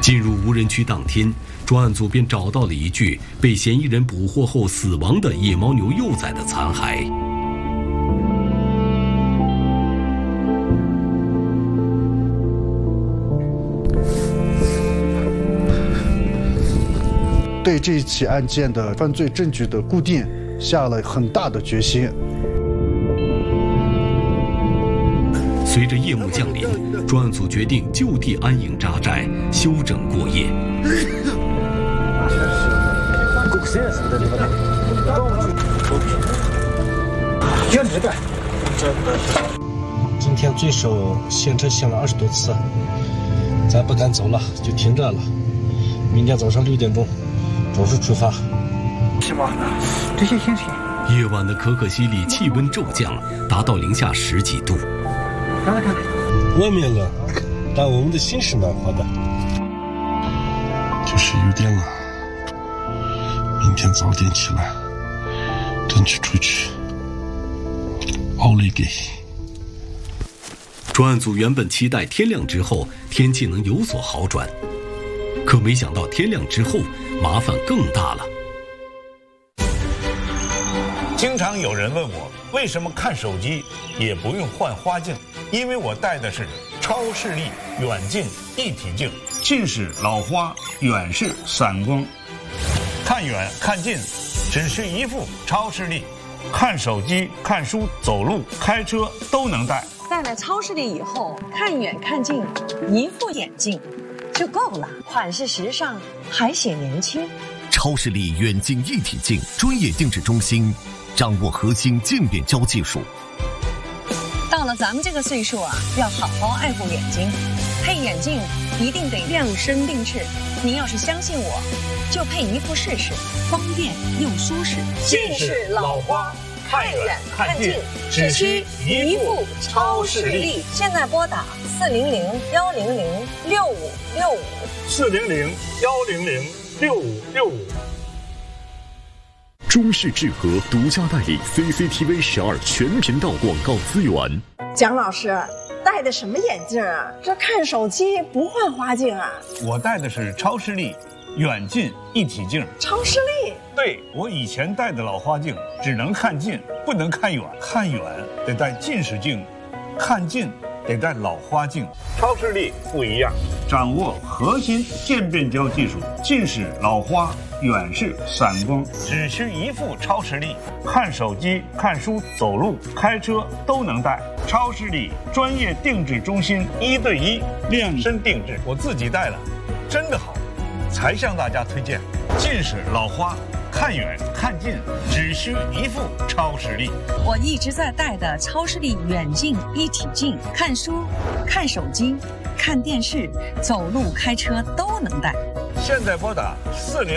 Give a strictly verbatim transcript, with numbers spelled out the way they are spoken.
进入无人区当天，专案组便找到了一具被嫌疑人捕获后死亡的野牦牛幼崽的残骸。 对这一起案件的犯罪证据的固定下了很大的决心。 随着夜幕降临，专案组决定就地安营扎寨，休整过夜。 今天最少限车限了二十多次，再不敢走了就停站了。明天早上六点钟准时出发。 是吗？这些天气。 夜晚的可可西里气温骤降，达到零下十几度。 看看， 外面冷，但我们的心是暖和的。就是有点冷，明天早点起来，争取出去熬了一给。 专案组原本期待天亮之后天气能有所好转，可没想到天亮之后麻烦更大了。 经常有人问我为什么看手机也不用换花镜，因为我戴的是超视力远近一体镜，近视老花，远视散光，看远看近只需一副超视力，看手机、看书、走路、开车都能戴。 戴了超视力以后，看远看近，一副眼镜就够了，款式时尚，还显年轻。 超视力远近一体镜专业定制中心，掌握核心渐变焦技术。 到了咱们这个岁数啊，要好好爱护眼睛，配眼镜一定得量身定制。您要是相信我，就配一副试试，方便又舒适。 近视老花，看远看近，只需一副超视力。 现在拨打四零零幺零零六五六五， 四零零幺零零六五六五。 中视智和独家代理 C C T V 十二全频道广告资源。 蒋老师戴的什么眼镜啊？这看手机不换花镜啊？ 我戴的是超视力远近一体镜。 超视力？ 对，我以前戴的老花镜只能看近，不能看远，看远得戴近视镜，看近得戴老花镜。超视力不一样，掌握核心渐变焦技术，近视老花，远视散光，只需一副超视力，看手机、看书、走路、开车都能戴。超视力专业定制中心，一对一量身定制，我自己戴了，真的好，才向大家推荐。近视老花，看远看近只需一副超视力。 我一直在戴的超视力远近一体镜，看书、看手机、看电视、走路、开车都能戴。 现在拨打四零。